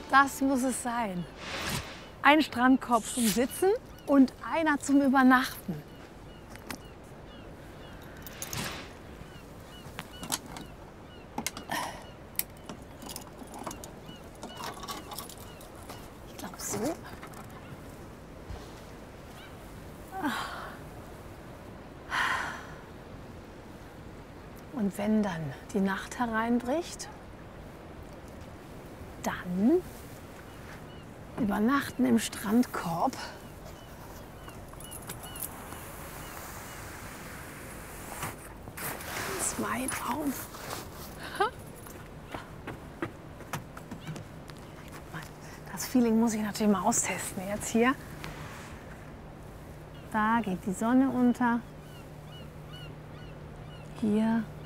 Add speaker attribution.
Speaker 1: Das muss es sein. Ein Strandkorb zum Sitzen und einer zum Übernachten. Ich glaube so. Und wenn dann die Nacht hereinbricht, dann übernachten im Strandkorb. Ganz weit auf. Das Feeling muss ich natürlich mal austesten jetzt hier. Da geht die Sonne unter. Hier